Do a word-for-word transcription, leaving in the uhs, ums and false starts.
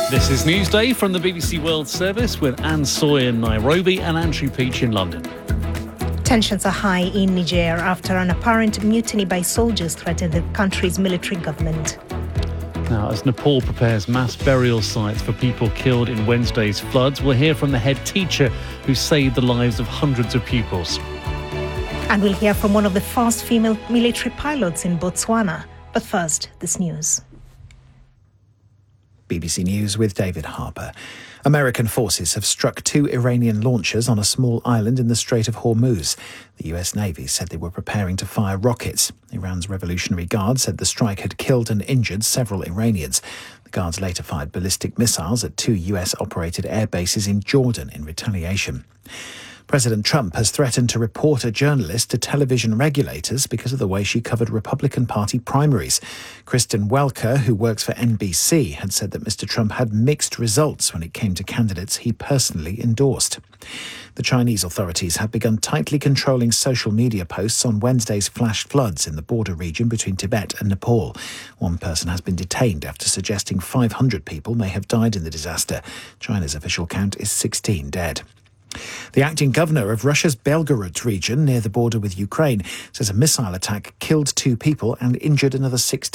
This is Newsday from the B B C World Service with Anne Soy in Nairobi and Andrew Peach in London. Tensions are high in Niger after an apparent mutiny by soldiers threatened the country's military government. Now, as Nepal prepares mass burial sites for people killed in Wednesday's floods, we'll hear from the head teacher who saved the lives of hundreds of pupils. And we'll hear from one of the first female military pilots in Botswana. But first, this news. B B C News with David Harper. American forces have struck two Iranian launchers on a small island in the Strait of Hormuz. The U S Navy said they were preparing to fire rockets. Iran's Revolutionary Guard said the strike had killed and injured several Iranians. The Guards later fired ballistic missiles at two U S-operated air bases in Jordan in retaliation. President Trump has threatened to report a journalist to television regulators because of the way she covered Republican Party primaries. Kristen Welker, who works for N B C, had said that Mister Trump had mixed results when it came to candidates he personally endorsed. The Chinese authorities have begun tightly controlling social media posts on Wednesday's flash floods in the border region between Tibet and Nepal. One person has been detained after suggesting five hundred people may have died in the disaster. China's official count is sixteen dead. The acting governor of Russia's Belgorod region near the border with Ukraine says a missile attack killed two people and injured another sixteen.